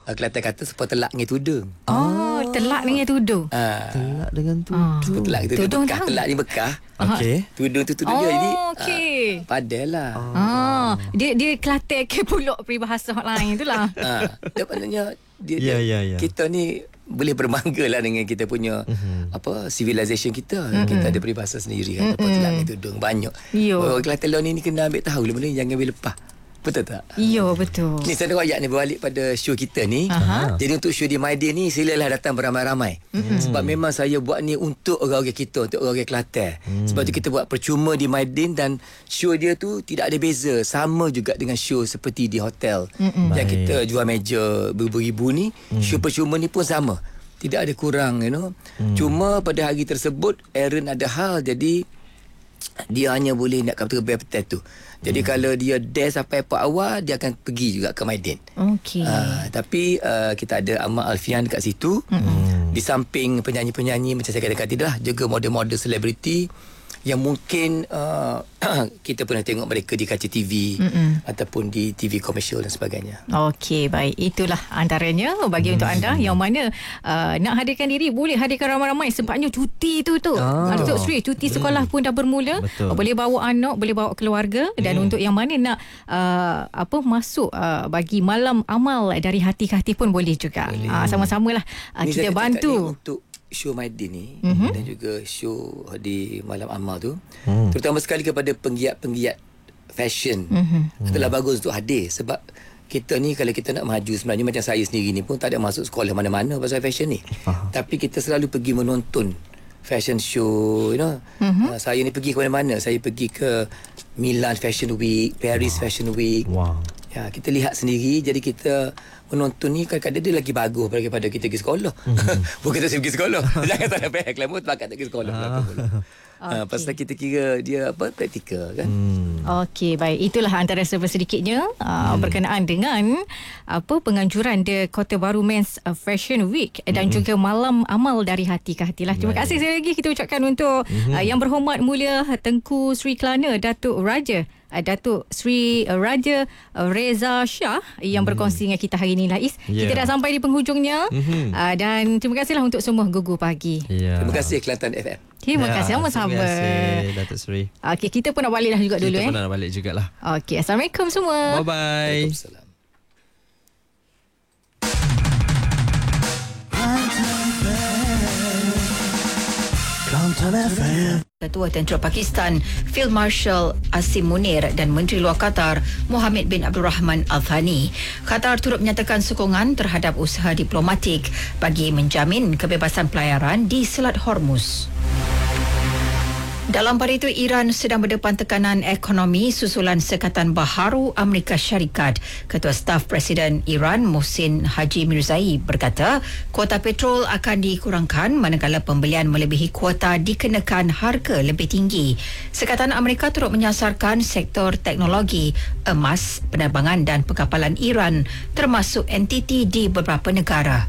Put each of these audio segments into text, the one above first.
Kelantan kata sepuluh telak dengan tudung. Telak dengan tudung. Telak dengan tudung. Telak itu Tudung bekah. tahu. Telak ni bekah. Okey. Tudung tu tudung dia. Jadi okey. padahal lah. Dia Kelantan ke pulak peribahasa hot lain tu lah. Dia maknanya Ya. kita ni boleh berbangga lah dengan kita punya civilization kita. Kita ada peribahasa sendiri kan. Telak dengan tudung banyak. Yo. Kelantan lawan ni kena ambil tahu lah benda ni, jangan ambil lepas. Betul tak? Ya, betul. Ni saya nak ayat ni berbalik pada show kita ni. Jadi untuk show di Maidin ni silalah datang beramai-ramai. Sebab memang saya buat ni untuk orang-orang kita, untuk orang-orang Kelantan. Sebab tu kita buat percuma di Maidin dan show dia tu tidak ada beza, sama juga dengan show seperti di hotel. Yang kita jual meja beribu-ribu ni, show percuma ni pun sama. Tidak ada kurang, Cuma pada hari tersebut Aaron ada hal, jadi dia hanya boleh nak kata betul tu. Jadi kalau dia dash sampai airport awal, dia akan pergi juga ke Maidin. Okey. Tapi kita ada Ahmad Alfian dekat situ. Di samping penyanyi-penyanyi macam saya katakan tadi lah, juga model-model selebriti yang mungkin kita pernah tengok mereka di kaca TV ataupun di TV komersial dan sebagainya. Okey, baik. Itulah antaranya bagi untuk anda yang mana nak hadirkan diri, boleh hadirkan ramai-ramai sebabnya cuti tu. Untuk Sri, cuti sekolah pun dah bermula. Betul. Boleh bawa anak, boleh bawa keluarga dan untuk yang mana nak masuk bagi malam amal dari hati ke hati pun boleh juga. Sama-samalah kita bantu untuk show Maidin ni dan juga show di Malam Amal tu, terutama sekali kepada penggiat-penggiat fashion. Itulah bagus untuk hadir sebab kita ni kalau kita nak maju sebenarnya, macam saya sendiri ni pun tak ada masuk sekolah mana-mana pasal fashion ni. Tapi kita selalu pergi menonton fashion show, saya ni pergi ke mana-mana. Saya pergi ke Milan Fashion Week, Paris Fashion Week. Ya, kita lihat sendiri. Jadi kita menonton ni kadang-kadang dia lagi bagus daripada kita pergi sekolah. Bukan kita pergi sekolah. Jangan salah faham. Kalau tak kat pergi sekolah. Pasal kita kira dia praktikal kan. Okey, baik. Itulah antara sedikitnya berkenaan dengan penganjuran The Kota Baru Men's Fashion Week dan juga Malam Amal dari Hati ke Hati lah. Terima kasih sekali lagi kita ucapkan untuk Yang Berhormat Mulia Tengku Sri Kelana Datuk Raja Datuk Sri Raja Reza Shah yang berkongsi dengan kita hari ini, Lais. Kita dah sampai di penghujungnya dan terima kasihlah untuk semua Gugu Pagi. Terima kasih Kelantan FM. Terima kasih sama-sama. Terima kasih Datuk Sri. Okey, kita pun nak balik dah juga dulu. Kita pun nak balik jugalah. Okey, Assalamualaikum semua. Bye-bye. Waalaikumsalam. Kelantan FM. Ketua Tentera Pakistan Field Marshal Asim Munir dan Menteri Luar Qatar Mohammed bin Abdul Rahman Al Thani. Qatar turut menyatakan sokongan terhadap usaha diplomatik bagi menjamin kebebasan pelayaran di Selat Hormuz. Dalam pada itu, Iran sedang berdepan tekanan ekonomi susulan Sekatan Baharu Amerika Syarikat. Ketua Staf Presiden Iran Mohsin Haji Mirzai berkata, kuota petrol akan dikurangkan manakala pembelian melebihi kuota dikenakan harga lebih tinggi. Sekatan Amerika turut menyasarkan sektor teknologi, emas, penerbangan dan pengkapalan Iran termasuk entiti di beberapa negara.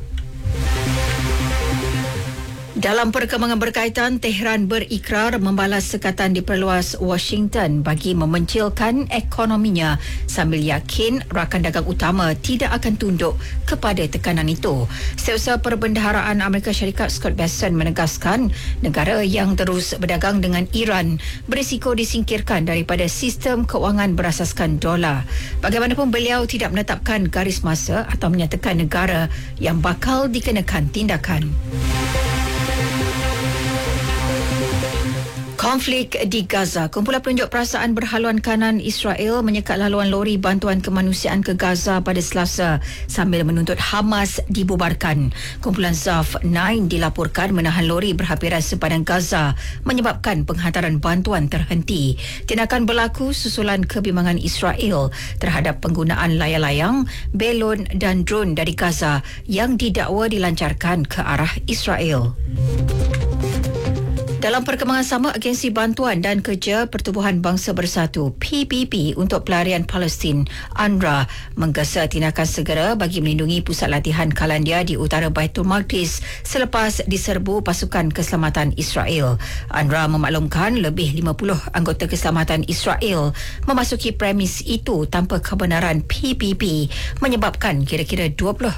Dalam perkembangan berkaitan, Tehran berikrar membalas sekatan diperluas Washington bagi memencilkan ekonominya sambil yakin rakan dagang utama tidak akan tunduk kepada tekanan itu. Setiausaha Perbendaharaan Amerika Syarikat Scott Bessent menegaskan negara yang terus berdagang dengan Iran berisiko disingkirkan daripada sistem kewangan berasaskan dolar. Bagaimanapun, beliau tidak menetapkan garis masa atau menyatakan negara yang bakal dikenakan tindakan. Konflik di Gaza. Kumpulan penunjuk perasaan berhaluan kanan Israel menyekat laluan lori bantuan kemanusiaan ke Gaza pada Selasa sambil menuntut Hamas dibubarkan. Kumpulan Zaf 9 dilaporkan menahan lori berhampiran sepadan Gaza menyebabkan penghantaran bantuan terhenti. Tindakan berlaku susulan kebimbangan Israel terhadap penggunaan layar-layang, belon dan drone dari Gaza yang didakwa dilancarkan ke arah Israel. Dalam perkembangan sama, Agensi Bantuan dan Kerja Pertubuhan Bangsa Bersatu PBB untuk Pelarian Palestin UNRWA menggesa tindakan segera bagi melindungi pusat latihan Kalandia di utara Baitul Maqdis selepas diserbu pasukan keselamatan Israel. UNRWA memaklumkan lebih 50 anggota keselamatan Israel memasuki premis itu tanpa kebenaran PBB menyebabkan kira-kira 20